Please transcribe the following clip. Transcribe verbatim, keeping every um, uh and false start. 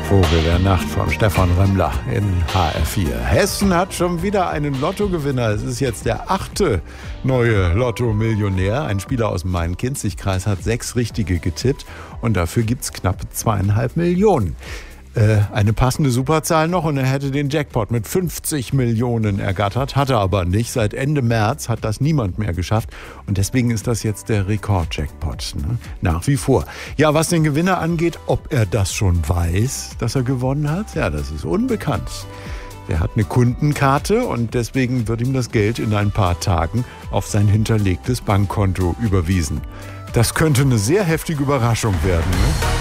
Vogel der Nacht von Stefan Remmler in H R vier. Hessen hat schon wieder einen Lottogewinner. Es ist jetzt der achte neue Lotto-Millionär. Ein Spieler aus dem Main-Kinzig-Kreis hat sechs richtige getippt und dafür gibt es knappe zweieinhalb Millionen. Äh, eine passende Superzahl noch und er hätte den Jackpot mit fünfzig Millionen ergattert, hat er aber nicht. Seit Ende März hat das niemand mehr geschafft und deswegen ist das jetzt der Rekord-Jackpot, ne? Nach wie vor. Ja, was den Gewinner angeht, ob er das schon weiß, dass er gewonnen hat, ja, das ist unbekannt. Er hat eine Kundenkarte und deswegen wird ihm das Geld in ein paar Tagen auf sein hinterlegtes Bankkonto überwiesen. Das könnte eine sehr heftige Überraschung werden, ne?